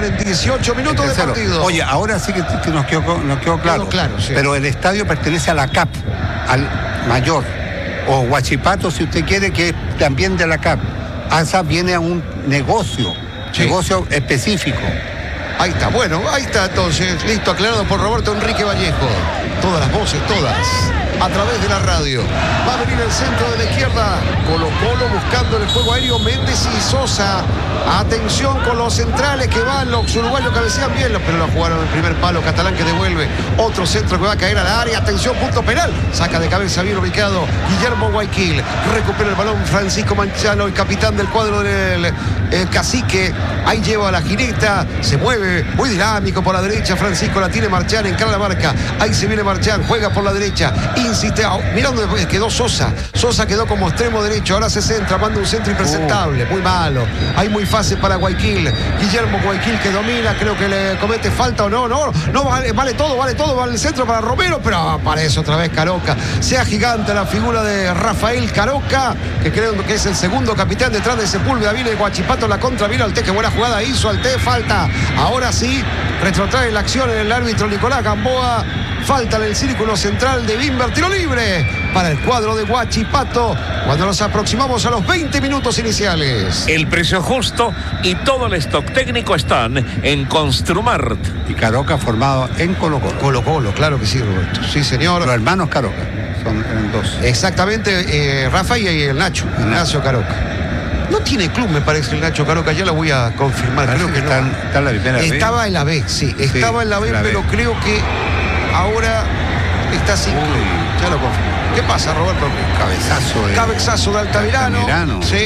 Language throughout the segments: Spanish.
jugar en 18 minutos de partido. Oye, ahora sí que nos quedó claro. Sí. Pero el estadio pertenece a la CAP, al mayor, o Huachipato, si usted quiere, que es también de la CAP. ASA viene a un negocio específico. Ahí está, bueno, ahí está entonces, listo, aclarado por Roberto Enrique Vallejo. Todas las voces, todas, a través de la radio. Va a venir el centro de la izquierda, Colo-Colo buscando el juego aéreo, Méndez y Sosa. Atención con los centrales que van, los uruguayos cabecean bien, pero lo jugaron el primer palo, Catalán que devuelve. Otro centro que va a caer al área, atención, punto penal. Saca de cabeza bien ubicado Guillermo Guayaquil. Recupera el balón Francisco Manchano, el capitán del cuadro del Cacique. Ahí lleva la jineta, se mueve, muy dinámico por la derecha. Francisco la tiene Marchán, encara la marca. Ahí se viene Marchán, juega por la derecha. Insiste, mira dónde quedó Sosa. Sosa quedó como extremo derecho, ahora se centra, manda un centro impresentable, muy malo. Hay muy fácil para Guayaquil. Guillermo Guayaquil que domina, creo que le comete falta o no, vale todo, vale el centro para Romero, pero aparece otra vez Caroca. Sea gigante la figura de Rafael Caroca, que creo que es el segundo capitán detrás de Sepúlveda. Viene Huachipato la contra, vino Alté, que buena jugada hizo Alté, falta. Ahora sí, retrotrae la acción en el árbitro Nicolás Gamboa. Falta en el círculo central de Bimber, tiro libre para el cuadro de Huachipato cuando nos aproximamos a los 20 minutos iniciales. El precio justo y todo el stock técnico están en Construmart. Y Caroca formado en Colo-Colo. Colo-Colo, claro que sí, Roberto. Sí, señor. Los hermanos Caroca, eran dos. Exactamente, Rafa y el Nacho, Ignacio Caroca. No tiene club, me parece, el Nacho Caroca, ya lo voy a confirmar. Parece creo que está, no. Está en la primera vez. Estaba en la B, sí, estaba en la B, pero creo que ahora está sin club. Ya lo confirmo. ¿Qué pasa, Roberto? Cabezazo de Altamirano. Sí.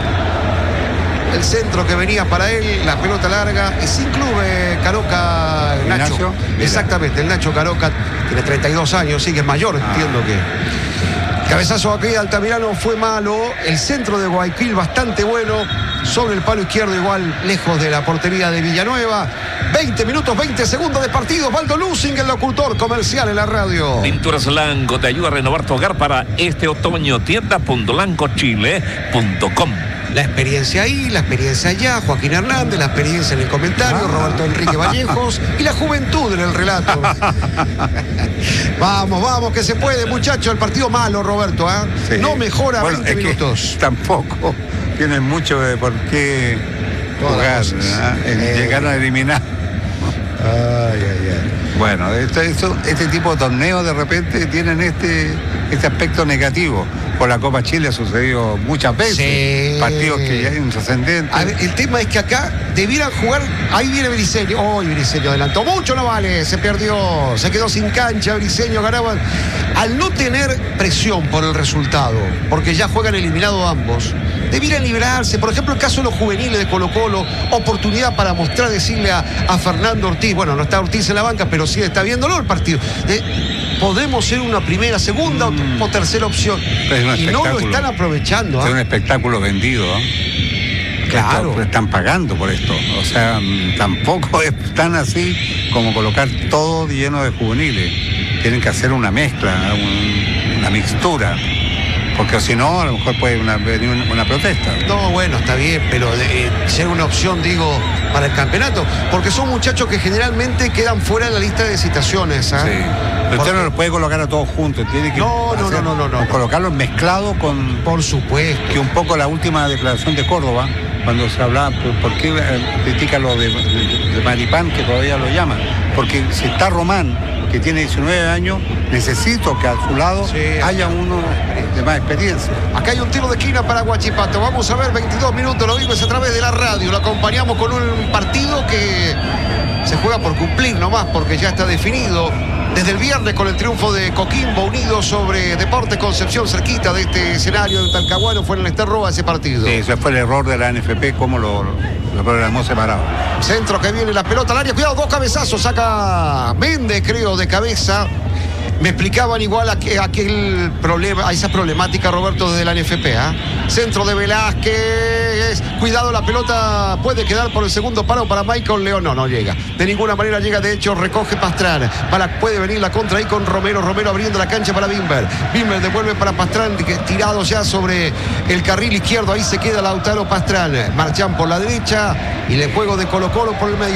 El centro que venía para él, la pelota larga, y sin club Caroca, Nacho. Exactamente, el Nacho Caroca tiene 32 años, sí que es mayor, entiendo que. Cabezazo aquí de Altamirano fue malo. El centro de Guayaquil bastante bueno. Sobre el palo izquierdo, igual lejos de la portería de Villanueva. 20 minutos, 20 segundos de partido. Osvaldo Lusing, el locutor comercial en la radio. Pinturas Lanco te ayuda a renovar tu hogar para este otoño. Tienda.lancochile.com. La experiencia ahí, la experiencia allá, Joaquín Hernández, la experiencia en el comentario, Roberto Enrique Vallejos y la juventud en el relato. Vamos, que se puede, muchachos. El partido malo, Roberto, ¿eh? Sí. No mejora 20 minutos. Tampoco tienen mucho de por qué jugar, llegar a eliminar. Bueno, este tipo de torneos de repente tienen este aspecto negativo. Por la Copa Chile ha sucedido muchas veces. Sí. Partidos que ya hay un trascendente. El tema es que acá debieran jugar. Ahí viene Briseño. Briseño adelantó mucho, no vale. Se perdió. Se quedó sin cancha. Briseño ganaba. Al no tener presión por el resultado, porque ya juegan eliminados ambos, debieran liberarse. Por ejemplo, el caso de los juveniles de Colo-Colo. Oportunidad para mostrar, decirle a Fernando Ortiz. Bueno, no está Ortiz en la banca, pero sí está viéndolo el partido. Podemos ser una primera, segunda o tercera opción. Y no lo están aprovechando. Es un espectáculo vendido. Claro. Están pagando por esto. O sea, tampoco es tan así como colocar todo lleno de juveniles. Tienen que hacer una mezcla, una mixtura. Porque si no, a lo mejor puede venir una protesta. No, bueno, está bien, pero ser una opción, digo, para el campeonato. Porque son muchachos que generalmente quedan fuera de la lista de citaciones. ¿Eh? Sí. Pero usted no los puede colocar a todos juntos. Tiene que no. Colocarlos mezclados con... Por supuesto. Que un poco la última declaración de Córdoba, cuando se hablaba, ¿por qué critica lo de Maripán, que todavía lo llaman? Porque si está Román, que tiene 19 años, necesito que a su lado haya uno de más experiencia. Acá hay un tiro de esquina para Huachipato. Vamos a ver, 22 minutos, lo vimos a través de la radio. Lo acompañamos con un partido que se juega por cumplir nomás, porque ya está definido. Desde el viernes con el triunfo de Coquimbo Unido sobre Deportes Concepción, cerquita de este escenario de Talcahuano, fue en el Esterroa ese partido. Sí, ese fue el error de la NFP, cómo lo programó separado. Centro que viene, la pelota al área, cuidado, dos cabezazos, saca Méndez, creo, de cabeza. Me explicaban igual a esa problemática, Roberto, desde la NFP. Centro de Velázquez. Cuidado, la pelota puede quedar por el segundo palo para Michael León. No llega. De ninguna manera llega, de hecho, recoge Pastrán. Puede venir la contra ahí con Romero. Romero abriendo la cancha para Bimber. Bimber devuelve para Pastrán, tirado ya sobre el carril izquierdo. Ahí se queda Lautaro Pastrán. Marchán por la derecha y el juego de Colo-Colo por el medio.